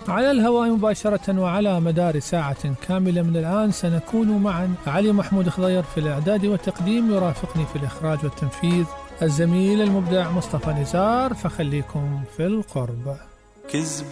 على الهواء مباشرة وعلى مدار ساعة كاملة من الآن سنكون معا. علي محمود خضير في الإعداد والتقديم، يرافقني في الإخراج والتنفيذ الزميل المبدع مصطفى نزار، فخليكم في القرب.